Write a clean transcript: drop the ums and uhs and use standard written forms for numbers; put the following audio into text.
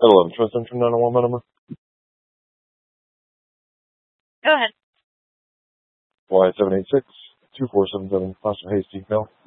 Hello, Trust Center 901, my number. Go ahead. Y786-2477, Foster Hayes, Steve Bell.